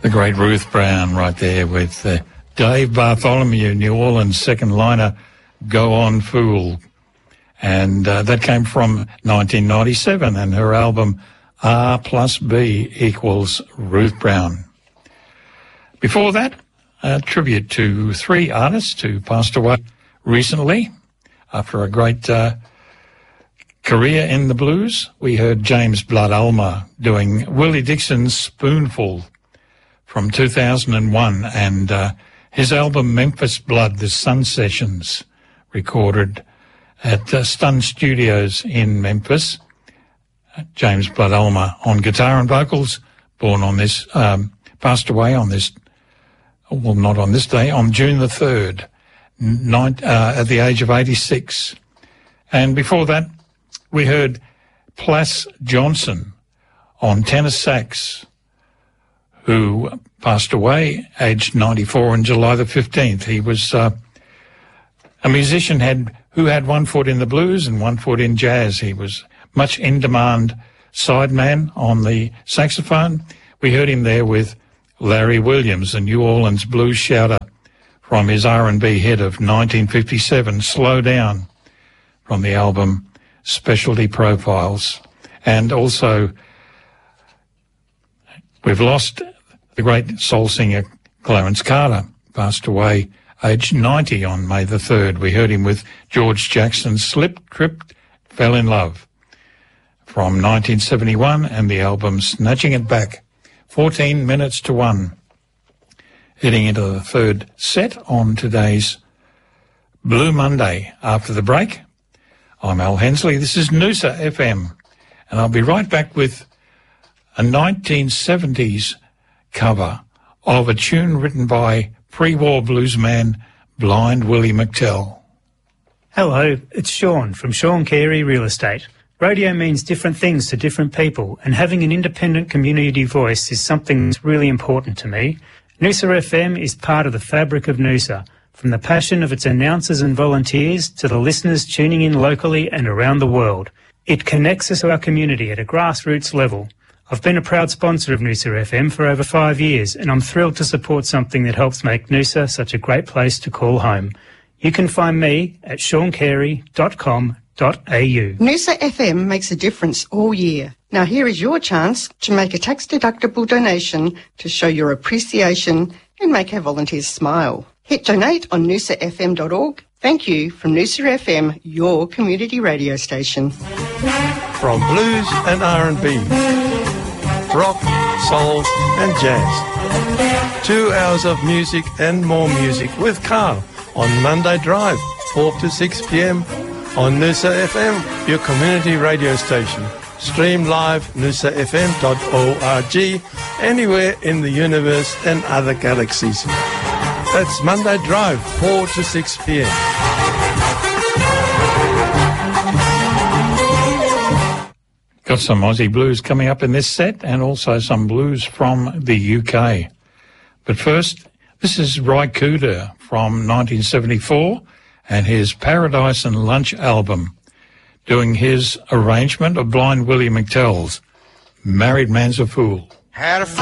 The great Ruth Brown right there with Dave Bartholomew, New Orleans second liner, Go On Fool. And that came from 1997 and her album R plus B equals Ruth Brown. Before that, a tribute to three artists who passed away recently after a great career in the blues. We heard James Blood Ulmer doing Willie Dixon's Spoonful from 2001 and his album Memphis Blood, The Sun Sessions, recorded at Stun Studios in Memphis. James Blood Ulmer on guitar and vocals, born on this, passed away on this, well, not on this day, on June the 3rd, at the age of 86. And before that, we heard Plas Johnson on tenor sax, who passed away aged 94 on July the 15th. He was a musician who had one foot in the blues and one foot in jazz. He was much in-demand sideman on the saxophone. We heard him there with Larry Williams, the New Orleans blues shouter from his R&B hit of 1957, Slow Down, from the album Specialty Profiles. And also, we've lost the great soul singer Clarence Carter, passed away aged 90 on May the 3rd. We heard him with George Jackson's Slip, Tripped, Fell in Love from 1971 and the album Snatching It Back, 14 minutes to 1. Heading into the third set on today's Blue Monday. After the break, I'm Al Hensley. This is Noosa FM, and I'll be right back with a 1970s cover of a tune written by pre-war bluesman Blind Willie McTell. Hello, it's Sean from Sean Carey Real Estate. Radio means different things to different people, and having an independent community voice is something that's really important to me. Noosa FM is part of the fabric of Noosa, from the passion of its announcers and volunteers to the listeners tuning in locally and around the world. It connects us to our community at a grassroots level. I've been a proud sponsor of Noosa FM for over 5 years, and I'm thrilled to support something that helps make Noosa such a great place to call home. You can find me at seancarey.com.au. Noosa FM makes a difference all year. Now here is your chance to make a tax-deductible donation to show your appreciation and make our volunteers smile. Hit donate on noosafm.org. Thank you from Noosa FM, your community radio station. From blues and R&B, rock, soul and jazz. 2 hours of music and more music with Carl on Monday Drive, 4 to 6 p.m. on Noosa FM, your community radio station. Stream live noosafm.org anywhere in the universe and other galaxies. That's Monday Drive, 4 to 6 p.m. Got some Aussie blues coming up in this set and also some blues from the UK. But first, this is Ry Cooder from 1974 and his Paradise and Lunch album, doing his arrangement of Blind Willie McTell's Married Man's a Fool. Had a